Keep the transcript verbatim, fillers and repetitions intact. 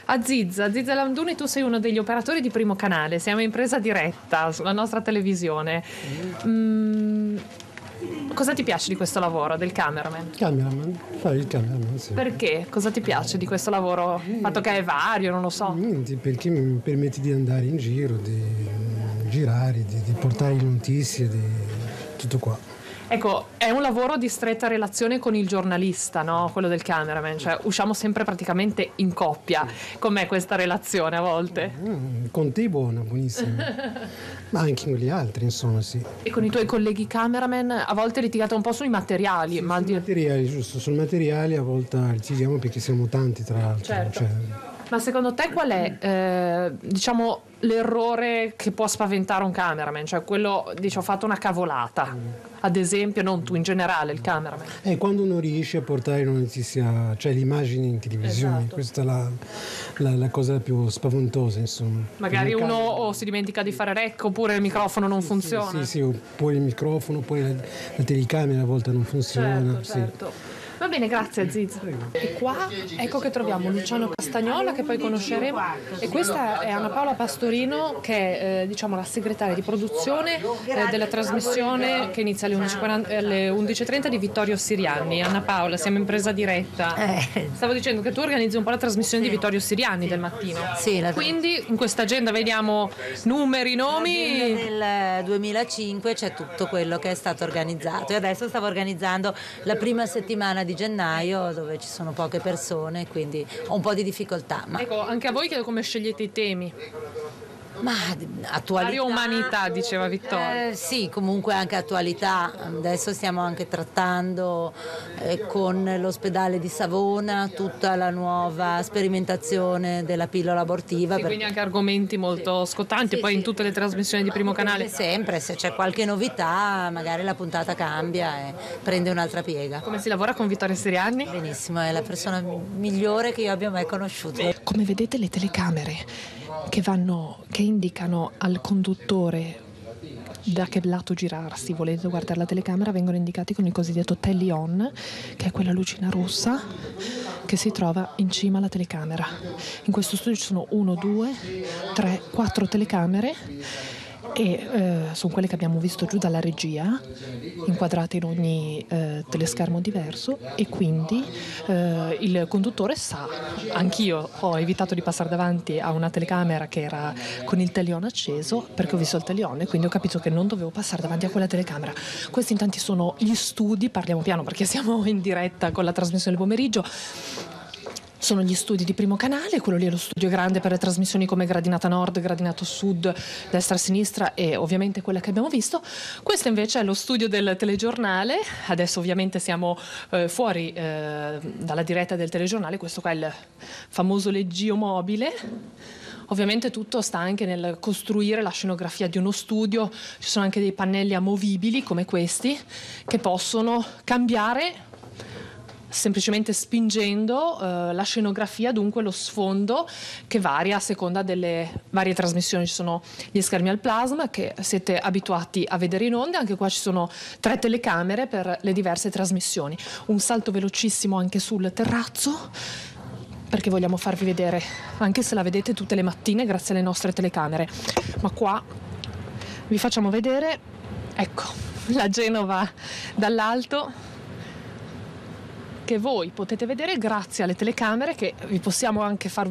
Aziz, Aziz El Hamdouni, tu sei uno degli operatori di Primo Canale, siamo in presa diretta sulla nostra televisione. Mm, cosa ti piace di questo lavoro, del cameraman? Cameraman, fai il cameraman, sì. Perché? Cosa ti piace di questo lavoro? Il fatto che è vario, non lo so. Niente, perché mi permette di andare in giro, di girare, di, di portare le notizie, di tutto qua. Ecco, è un lavoro di stretta relazione con il giornalista, no? Quello del cameraman, cioè usciamo sempre praticamente in coppia. Com'è questa relazione a volte? Mm, con te è buona, buonissima. Ma anche con gli altri, insomma, sì. E con i tuoi colleghi cameraman a volte litigate un po' sui materiali, Sì, ma al sui di- materiali, giusto, sul materiale a volte litighiamo perché siamo tanti, tra l'altro. Certo. Cioè, Ma secondo te qual è, eh, diciamo, l'errore che può spaventare un cameraman? Cioè quello, dice, ho fatto una cavolata, ad esempio, non tu, in generale, il cameraman. è quando non riesci a portare una notizia, cioè l'immagine in televisione, Esatto. questa è la, la, la cosa più spaventosa, insomma. Magari Nel uno caso- o si dimentica di fare rec oppure il microfono non funziona. Sì, sì, oppure il microfono, oppure la, la telecamera a volte non funziona. Certo, sì. certo. Va bene, grazie Aziz. E qua ecco che troviamo Luciano Castagnola, che poi conosceremo, e questa è Anna Paola Pastorino, che è eh, diciamo la segretaria di produzione eh, della trasmissione che inizia alle undici e quaranta alle undici e trenta di Vittorio Sirianni. Anna Paola, siamo in presa diretta. Eh. Stavo dicendo che tu organizzi un po' la trasmissione di Vittorio Sirianni del mattino. Sì, la- Quindi in questa agenda vediamo numeri, nomi. Nel duemilacinque c'è tutto quello che è stato organizzato e adesso stavo organizzando la prima settimana di gennaio dove ci sono poche persone, quindi ho un po' di difficoltà. Ma, Ecco, anche a voi chiedo come scegliete i temi. ma attualità. Varia umanità, diceva Vittorio. Eh, sì, comunque anche attualità. Adesso stiamo anche trattando eh, con l'ospedale di Savona tutta la nuova sperimentazione della pillola abortiva. Sì, per- quindi anche argomenti molto scottanti, Sì, poi sì. in tutte le trasmissioni di Primo Canale. Sempre, se c'è qualche novità, magari la puntata cambia e prende un'altra piega. Come si lavora con Vittorio Sirianni? Benissimo, è la persona migliore che io abbia mai conosciuto. Come vedete le telecamere che vanno, che indicano al conduttore da che lato girarsi, volete guardare la telecamera, vengono indicati con il cosiddetto telly on, che è quella lucina rossa che si trova in cima alla telecamera. In questo studio ci sono uno, due, tre, quattro telecamere e eh, sono quelle che abbiamo visto giù dalla regia, inquadrate in ogni eh, teleschermo diverso, e quindi eh, il conduttore sa, anch'io ho evitato di passare davanti a una telecamera che era con il telion acceso perché ho visto il telion e quindi ho capito che non dovevo passare davanti a quella telecamera. Questi intanto sono gli studi, parliamo piano perché siamo in diretta con la trasmissione del pomeriggio. Sono gli studi di Primo Canale, quello lì è lo studio grande per le trasmissioni come Gradinata Nord, Gradinato Sud, destra, sinistra e ovviamente quella che abbiamo visto. Questo invece è lo studio del telegiornale, adesso ovviamente siamo eh, fuori eh, dalla diretta del telegiornale, questo qua è il famoso leggio mobile. Ovviamente tutto sta anche nel costruire la scenografia di uno studio, ci sono anche dei pannelli amovibili come questi che possono cambiare semplicemente spingendo eh, la scenografia, dunque lo sfondo che varia a seconda delle varie trasmissioni. Ci sono gli schermi al plasma che siete abituati a vedere in onda, anche qua ci sono tre telecamere per le diverse trasmissioni. Un salto velocissimo anche sul terrazzo perché vogliamo farvi vedere, anche se la vedete tutte le mattine grazie alle nostre telecamere, ma qua vi facciamo vedere, ecco, la Genova dall'alto, che voi potete vedere grazie alle telecamere che vi possiamo anche far